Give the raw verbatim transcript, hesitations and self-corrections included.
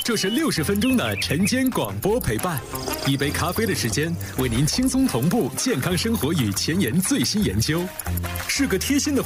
就是六十分钟的晨间广播陪伴，一杯咖啡的时间，为您轻松同步健康生活与前沿最新研究，是个贴心的